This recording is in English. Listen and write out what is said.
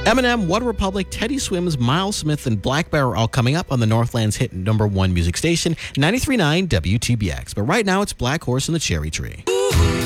Eminem, One Republic, Teddy Swims, Miles Smith, and Black Bear are all coming up on the Northland's hit number one music station, 93.9 WTBX. But right now, it's Black Horse and the Cherry Tree.